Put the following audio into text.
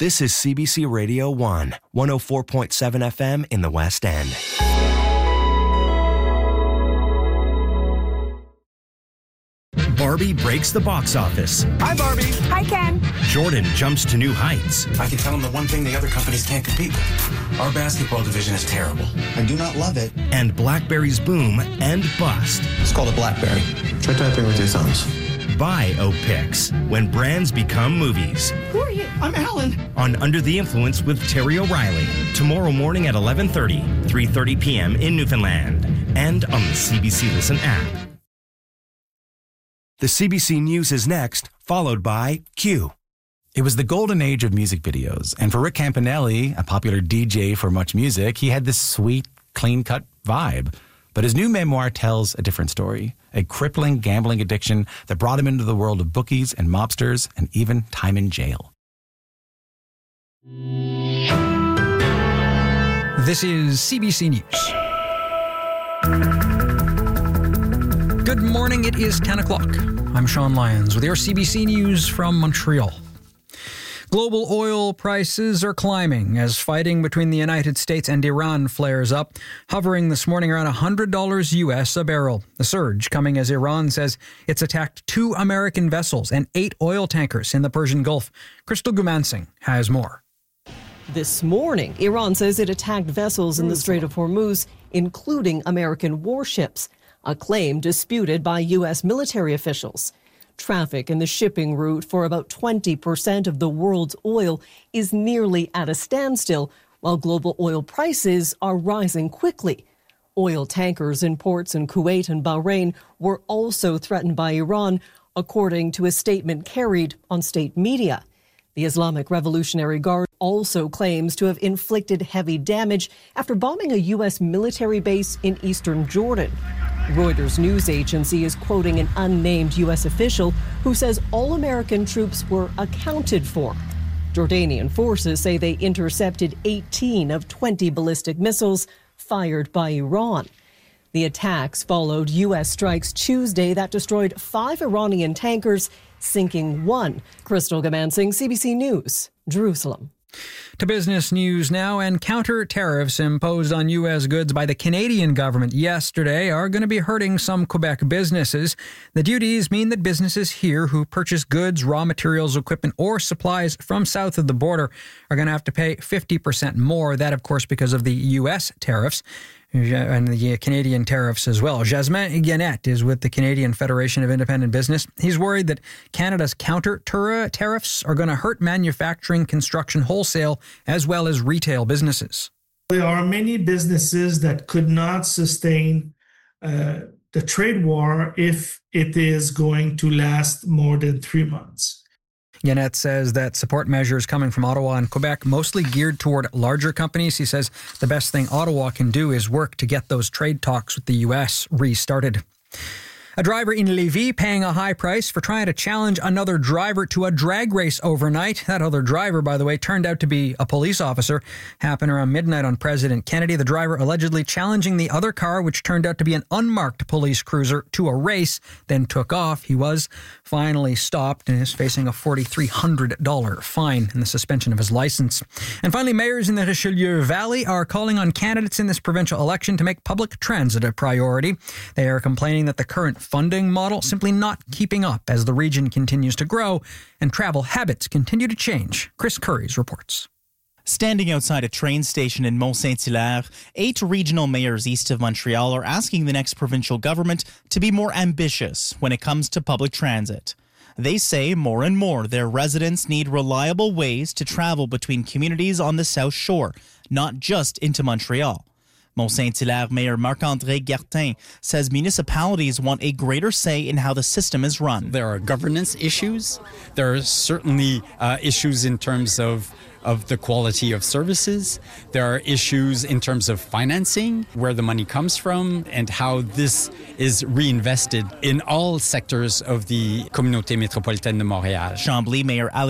This is CBC Radio 1, 104.7 FM in the West End. Barbie breaks the box office. Hi, Barbie. Hi, Ken. Jordan jumps to new heights. I can tell them the one thing the other companies can't compete with. Our basketball division is terrible. I do not love it. And BlackBerry's boom and bust. It's called a BlackBerry. Try typing with your thumbs. Biopics, when brands become movies. Who are you? I'm Alan. On Under the Influence with Terry O'Reilly. Tomorrow morning at 11:30, 3:30 p.m. in Newfoundland. And on the CBC Listen app. The CBC News is next, followed by Q. It was the golden age of music videos. And for Rick Campanelli, a popular DJ for Much Music, he had this sweet, clean-cut vibe. But his new memoir tells a different story. A crippling gambling addiction that brought him into the world of bookies and mobsters and even time in jail. This is CBC News. Good morning, it is 10 o'clock. I'm Sean Lyons with your CBC News from Montreal. Global oil prices are climbing as fighting between the United States and Iran flares up, hovering this morning around $100 US a barrel. The surge coming as Iran says it's attacked 2 American vessels and 8 oil tankers in the Persian Gulf. Crystal Gumansing has more. This morning, Iran says it attacked vessels in the Strait of Hormuz, including American warships, a claim disputed by U.S. military officials. Traffic in the shipping route for about 20% of the world's oil is nearly at a standstill, while global oil prices are rising quickly. Oil tankers in ports in Kuwait and Bahrain were also threatened by Iran, according to a statement carried on state media. The Islamic Revolutionary Guard also claims to have inflicted heavy damage after bombing a U.S. military base in eastern Jordan. Reuters news agency is quoting an unnamed U.S. official who says all American troops were accounted for. Jordanian forces say they intercepted 18 of 20 ballistic missiles fired by Iran. The attacks followed U.S. strikes Tuesday that destroyed 5 Iranian tankers, sinking 1. Crystal Gumansing, CBC News, Jerusalem. To business news now, and counter tariffs imposed on U.S. goods by the Canadian government yesterday are going to be hurting some Quebec businesses. The duties mean that businesses here who purchase goods, raw materials, equipment, or supplies from south of the border are going to have to pay 50% more. That, of course, because of the U.S. tariffs and the Canadian tariffs as well. Jasmin Guenette is with the Canadian Federation of Independent Business. He's worried that Canada's counter tariffs are going to hurt manufacturing, construction, wholesale, as well as retail businesses. There are many businesses that could not sustain the trade war if it is going to last more than 3 months. Guenette says that support measures coming from Ottawa and Quebec mostly geared toward larger companies. He says the best thing Ottawa can do is work to get those trade talks with the U.S. restarted. A driver in Lévis paying a high price for trying to challenge another driver to a drag race overnight. That other driver, by the way, turned out to be a police officer. Happened around midnight on President Kennedy. The driver allegedly challenging the other car, which turned out to be an unmarked police cruiser, to a race, then took off. He was finally stopped and is facing a $4,300 fine and the suspension of his license. And finally, mayors in the Richelieu Valley are calling on candidates in this provincial election to make public transit a priority. They are complaining that the current funding model simply not keeping up as the region continues to grow and travel habits continue to change. Chris Curries reports. Standing outside a train station in Mont-Saint-Hilaire, 8 regional mayors east of Montreal are asking the next provincial government to be more ambitious when it comes to public transit. They say more and more their residents need reliable ways to travel between communities on the South Shore, not just into Montreal. Mont-Saint-Hilaire Mayor Marc-André Gartin says municipalities want a greater say in how the system is run. There are governance issues. There are certainly issues in terms of the quality of services. There are issues in terms of financing, where the money comes from, and how this is reinvested in all sectors of the Communauté métropolitaine de Montréal. Chambly Mayor